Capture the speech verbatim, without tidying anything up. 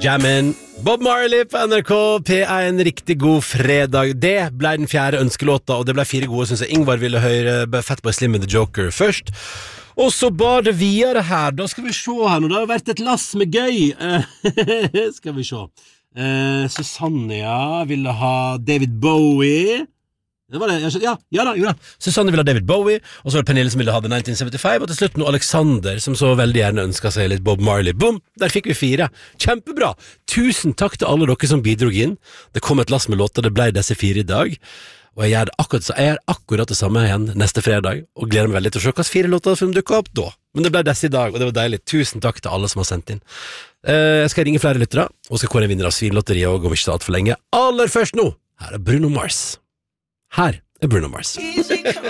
Jammin' Bob Marley på N R K P en riktig god fredag. Det ble den fjerde ønskelåta, og det ble fire gode, synes jeg. Ingvar ville høre Fatboy Slim med The Joker først. Og så bar det videre her. Da skal vi se her nå. Det har vært et lass med gøy. Skal vi se. Eh, Susanne, ja, ville ha David Bowie. Det var det, jeg skjønte, ja, ja da, jo da Susanne ville ha David Bowie, og så var det Pernille som ville ha The nineteen seventy-five, og til slutt nå Alexander, som så veldig gjerne ønsket seg litt Bob Marley. Boom, der fikk vi fire. Kjempebra. Tusen takk til alle dere som bidrog inn. Det kom et lass med låter, det ble disse fire i dag. Og jeg gjør, akkurat, jeg gjør akkurat det samme igjen neste fredag, og gleder meg veldig til å se hva fire låter som dukker opp da. Men det ble disse i dag, og det var deilig. Tusen takk til alle som har sendt inn. Eh, jeg skal ringe flere lyttere, og skal kåre en vinner av Svinlotteriet, og om ikke så alt for lenge. Aller først nå, her er Bruno Mars. Her er Bruno Mars.